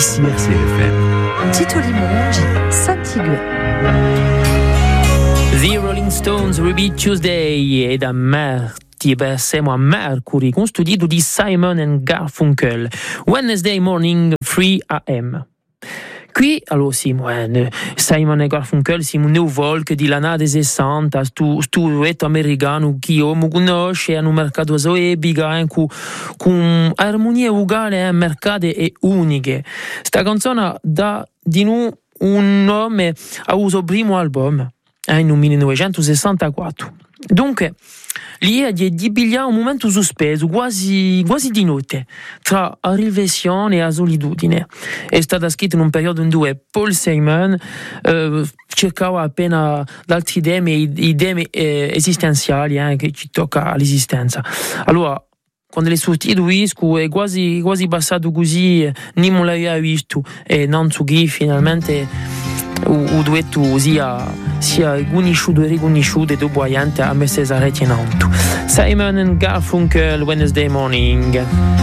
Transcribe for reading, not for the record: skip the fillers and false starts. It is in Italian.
ici RCFM. Tito Limongi, Saint-Ygue. The Rolling Stones, Ruby Tuesday, e da siamo a Mercury, con studio di Simon and Garfunkel, Wednesday morning 3 a.m. Qui, allora Simon e Garfunkel siamo un folk di l'anno 60, stu duetto americano che io mi conosce, hanno un mercato ebiga, con armonie uguali, mercate e uniche. Sta canzone dà di noi un nome a uso primo album, nel 1964. Dunque, lì è di pigliare un momento sospeso, quasi di notte, tra riflessione e solitudine. È stata scritta in un periodo in cui Paul Simon cercava appena altri idee esistenziali che ci tocca all'esistenza. Allora, quando le sortito disco è quasi passato così, non l'aveva visto, e non so chi finalmente il duetto sia conosciuto e riconosciuto dopo a messe reti in alto. Simon and Garfunkel, Wednesday morning.